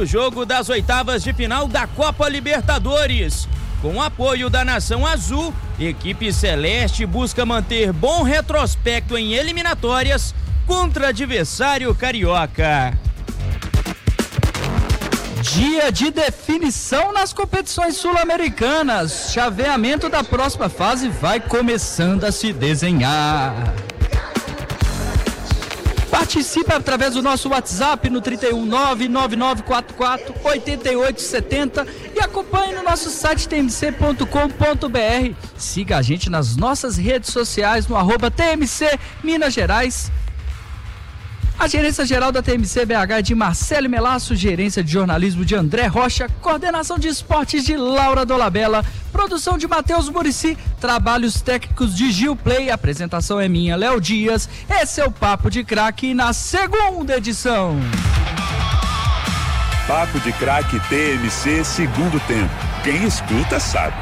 O jogo das oitavas de final da Copa Libertadores. Com o apoio da Nação Azul, equipe celeste busca manter bom retrospecto em eliminatórias contra adversário carioca. Dia de definição nas competições sul-americanas. Chaveamento da próxima fase vai começando a se desenhar. Participe através do nosso WhatsApp no 31999448870 e acompanhe no nosso site tmc.com.br. Siga a gente nas nossas redes sociais no @TMC Minas Gerais. A gerência geral da TMC BH é de Marcelo Melasso, gerência de jornalismo de André Rocha, coordenação de esportes de Laura Dolabella, produção de Matheus Muricy, trabalhos técnicos de Gil Play, apresentação é minha, Léo Dias. Esse é o Papo de Craque na segunda edição. Papo de Craque TMC segundo tempo. Quem escuta sabe.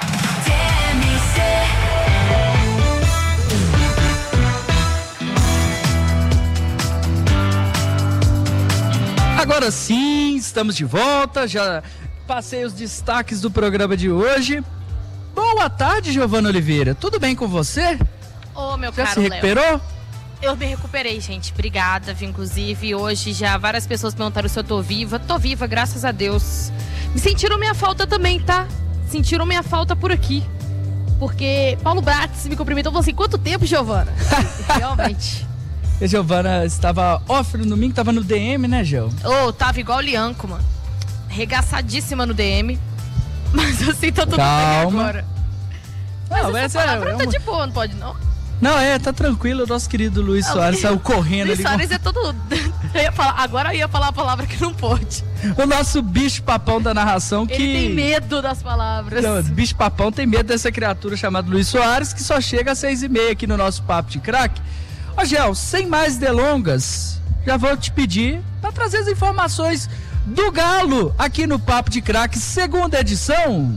Agora sim, estamos de volta, já passei os destaques do programa de hoje. Boa tarde, Giovana Oliveira, tudo bem com você? Ô, meu já caro se recuperou? Léo. Eu me recuperei, gente, obrigada, inclusive hoje já várias pessoas perguntaram se eu tô viva, graças a Deus. Me sentiram minha falta também, tá? Sentiram minha falta por aqui, porque Paulo Bratis me cumprimentou e falou assim, quanto tempo, Giovana? Realmente. A Giovana estava off no domingo, estava no DM, né, Gil? Tava igual o Lianco, mano. Regaçadíssima no DM. Mas assim, tá tudo bem agora. Mas não, essa palavra tá de boa, não pode não? Não, tá tranquilo, o nosso querido Luiz Soares saiu correndo ali. Luiz Soares é todo... Agora eu ia falar a palavra que não pode. O nosso bicho papão da narração que... Ele tem medo das palavras. Não, bicho papão tem medo dessa criatura chamada Luiz Soares, que só chega às 6h30 aqui no nosso Papo de Craque. Ô, Gel, sem mais delongas, já vou te pedir para trazer as informações do Galo aqui no Papo de Craque, segunda edição.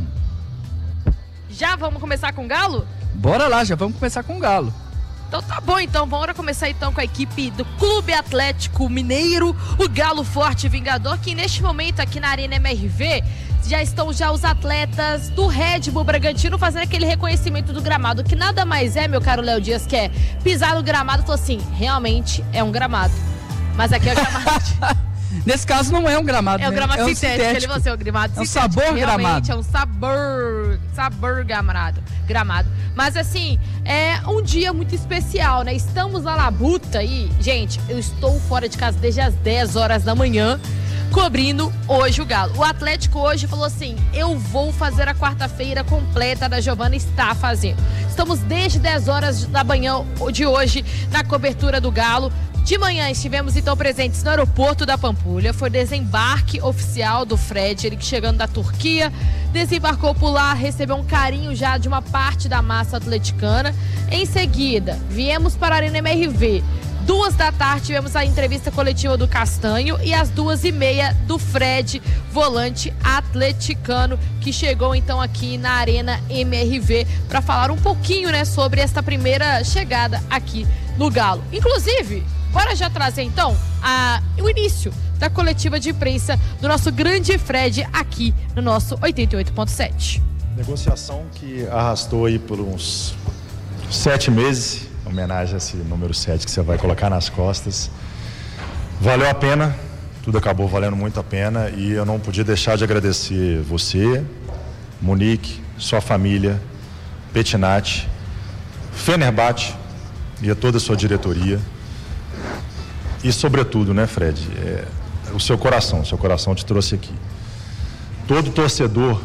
Já vamos começar com o Galo? Bora lá, já vamos começar com o Galo. Então tá bom, então bora começar então com a equipe do Clube Atlético Mineiro, o Galo Forte Vingador, que neste momento aqui na Arena MRV já estão os atletas do Red Bull Bragantino fazendo aquele reconhecimento do gramado, que nada mais é, meu caro Léo Dias, que é pisar no gramado e falar assim, realmente é um gramado. Mas aqui é o gramado. Nesse caso não é um gramado, é um gramado sintético. Ele falou assim, é um gramado sintético. É um sabor gramado. É um sabor gramado. Mas assim, é um dia muito especial, né? Estamos lá na Buta e, gente, eu estou fora de casa desde as 10 horas da manhã, cobrindo hoje o Galo. O Atlético hoje falou assim, eu vou fazer a quarta-feira completa da Giovana, está fazendo. Estamos desde 10 horas da manhã de hoje na cobertura do Galo. De manhã estivemos então presentes no aeroporto da Pampulha, foi desembarque oficial do Fred, ele chegando da Turquia, desembarcou por lá, recebeu um carinho já de uma parte da massa atleticana. Em seguida, viemos para a Arena MRV. 14h tivemos a entrevista coletiva do Castanho e às 14h30 do Fred, volante atleticano, que chegou então aqui na Arena MRV para falar um pouquinho, né, sobre esta primeira chegada aqui no Galo. Inclusive, bora já trazer então o início da coletiva de imprensa do nosso grande Fred aqui no nosso 88.7. Negociação que arrastou aí por uns 7 meses. Homenagem a esse número 7 que você vai colocar nas costas. Valeu a pena, tudo acabou valendo muito a pena e eu não podia deixar de agradecer você, Monique, sua família, Petinati, Fenerbahçe e a toda a sua diretoria. E sobretudo, né, Fred, o seu coração te trouxe aqui. Todo torcedor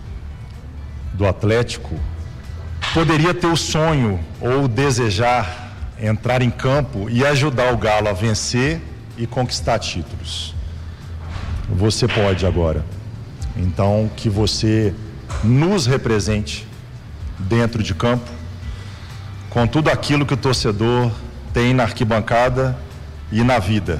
do Atlético poderia ter o sonho ou desejar entrar em campo e ajudar o Galo a vencer e conquistar títulos. Você pode agora. Então, que você nos represente dentro de campo com tudo aquilo que o torcedor tem na arquibancada e na vida.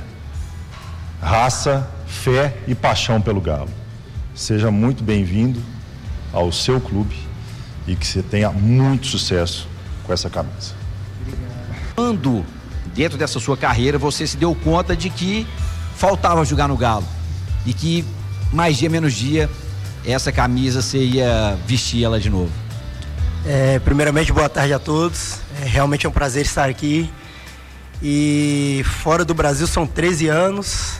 Raça, fé e paixão pelo Galo. Seja muito bem-vindo ao seu clube e que você tenha muito sucesso com essa camisa. Quando, dentro dessa sua carreira, você se deu conta de que faltava jogar no Galo? e que mais dia menos dia essa camisa você ia vestir ela de novo? Primeiramente, boa tarde a todos. Realmente é um prazer estar aqui. E fora do Brasil são 13 anos.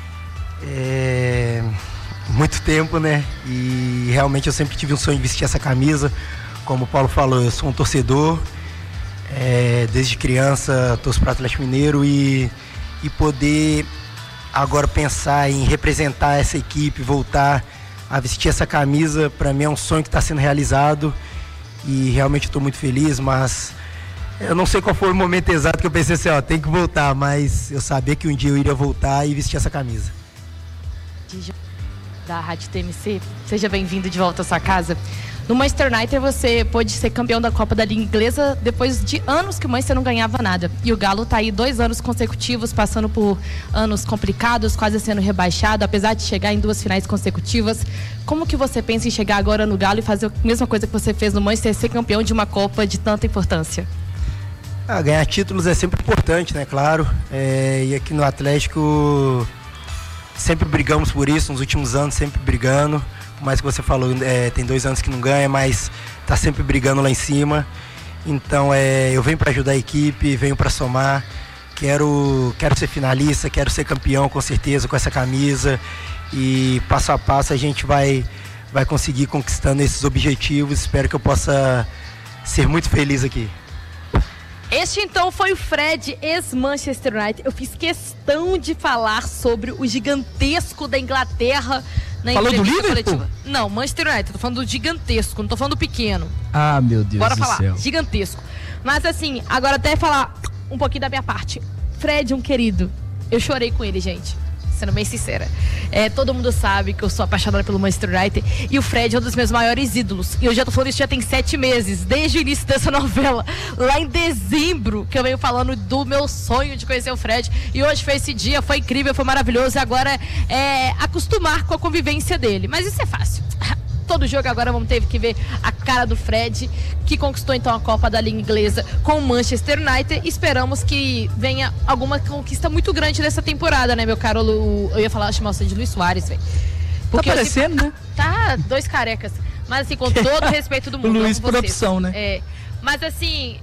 Muito tempo, né? E realmente eu sempre tive um sonho de vestir essa camisa. Como o Paulo falou, eu sou um torcedor. Desde criança torço para o Atlético Mineiro e poder agora pensar em representar essa equipe, voltar a vestir essa camisa, para mim é um sonho que está sendo realizado e realmente estou muito feliz, mas eu não sei qual foi o momento exato que eu pensei assim, tem que voltar, mas eu sabia que um dia eu iria voltar e vestir essa camisa. Da Rádio TMC, seja bem-vindo de volta à sua casa. No Manchester United você pôde ser campeão da Copa da Liga Inglesa depois de anos que o Manchester não ganhava nada. E o Galo está aí 2 anos consecutivos, passando por anos complicados, quase sendo rebaixado, apesar de chegar em 2 finais consecutivas. Como que você pensa em chegar agora no Galo e fazer a mesma coisa que você fez no Manchester, ser campeão de uma Copa de tanta importância? Ganhar títulos é sempre importante, né? Claro. E aqui no Atlético sempre brigamos por isso, nos últimos anos sempre brigando. Por mais que você falou, tem 2 anos que não ganha, mas tá sempre brigando lá em cima. Então eu venho para ajudar a equipe, venho para somar. Quero ser finalista, quero ser campeão com certeza com essa camisa. E passo a passo a gente vai conseguir conquistando esses objetivos. Espero que eu possa ser muito feliz aqui. Este então foi o Fred, ex-Manchester United. Eu fiz questão de falar sobre o gigantesco da Inglaterra na Falou entrevista do Liverpool? coletiva. Não, Manchester United, tô falando do gigantesco, não tô falando do pequeno. Ah, meu Deus Bora do falar, céu. gigantesco. Mas assim, agora até falar um pouquinho da minha parte. Fred, um querido, eu chorei com ele, gente. Sendo bem sincera. Todo mundo sabe que eu sou apaixonada pelo Manchester United e o Fred é um dos meus maiores ídolos. E eu já tô falando isso já tem 7 meses, desde o início dessa novela. Lá em dezembro, que eu venho falando do meu sonho de conhecer o Fred. E hoje foi esse dia, foi incrível, foi maravilhoso. E agora acostumar com a convivência dele. Mas isso é fácil. Todo jogo agora vamos ter que ver a cara do Fred, que conquistou então a Copa da Liga Inglesa com o Manchester United. Esperamos que venha alguma conquista muito grande nessa temporada, né, meu caro eu ia chamar você de Luiz Soares, velho. Tá parecendo, né? Tá, 2 carecas. Mas assim, com todo o respeito do mundo. O Luiz por opção, né? Mas assim,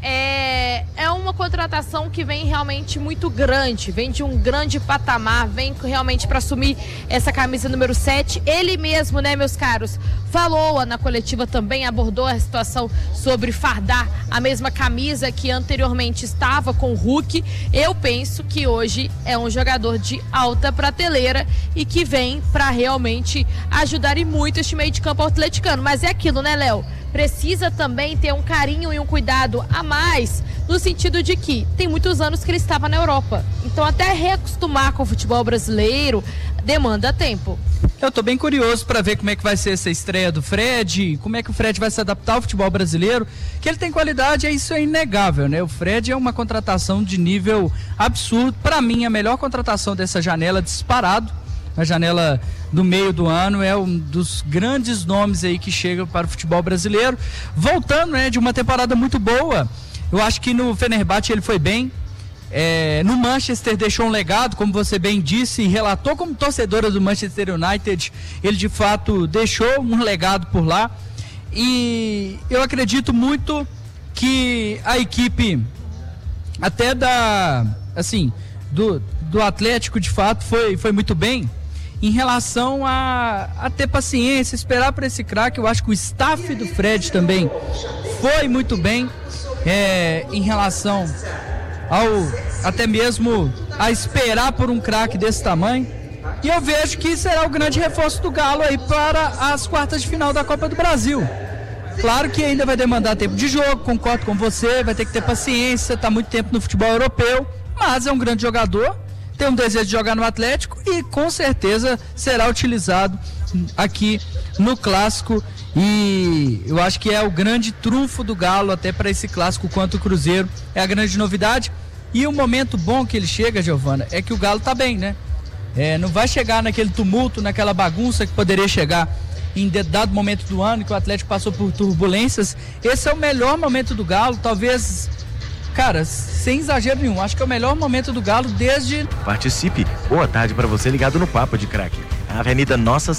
é uma contratação que vem realmente muito grande, vem de um grande patamar, vem realmente para assumir essa camisa número 7. Ele mesmo, né, meus caros, falou na coletiva também, abordou a situação sobre fardar a mesma camisa que anteriormente estava com o Hulk. Eu penso que hoje é um jogador de alta prateleira e que vem para realmente ajudar e muito este meio de campo atleticano. Mas é aquilo, né, Léo? Precisa também ter um carinho e um cuidado a mais, no sentido de que tem muitos anos que ele estava na Europa. Então até reacostumar com o futebol brasileiro demanda tempo. Eu tô bem curioso para ver como é que vai ser essa estreia do Fred, como é que o Fred vai se adaptar ao futebol brasileiro, que ele tem qualidade, isso é inegável, né? O Fred é uma contratação de nível absurdo, para mim a melhor contratação dessa janela disparado. A janela do meio do ano é um dos grandes nomes aí que chegam para o futebol brasileiro, voltando, né, de uma temporada muito boa. Eu acho que no Fenerbahçe ele foi bem, no Manchester deixou um legado, como você bem disse, e relatou como torcedora do Manchester United, ele de fato deixou um legado por lá, e eu acredito muito que a equipe até do Atlético de fato foi muito bem em relação a ter paciência, esperar para esse craque. Eu acho que o staff do Fred também foi muito bem em relação até mesmo a esperar por um craque desse tamanho. E eu vejo que será o grande reforço do Galo aí para as quartas de final da Copa do Brasil. Claro que ainda vai demandar tempo de jogo, concordo com você, vai ter que ter paciência, está muito tempo no futebol europeu, mas é um grande jogador, tem um desejo de jogar no Atlético e com certeza será utilizado aqui no Clássico, e eu acho que é o grande trunfo do Galo até para esse Clássico quanto o Cruzeiro, é a grande novidade. E o momento bom que ele chega, Giovana, é que o Galo tá bem, né? Não vai chegar naquele tumulto, naquela bagunça que poderia chegar em dado momento do ano, que o Atlético passou por turbulências. Esse é o melhor momento do Galo, talvez, cara, sem exagero nenhum, acho que é o melhor momento do Galo desde... Participe, boa tarde para você ligado no Papo de Craque. Avenida Nossa